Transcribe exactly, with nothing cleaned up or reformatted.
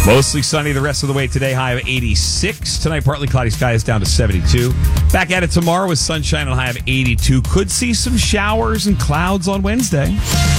Mostly sunny the rest of the way today, high of eighty-six. Tonight, partly cloudy skies down to seventy-two. Back at it tomorrow with sunshine and a high of eighty-two. Could see some showers and clouds on Wednesday.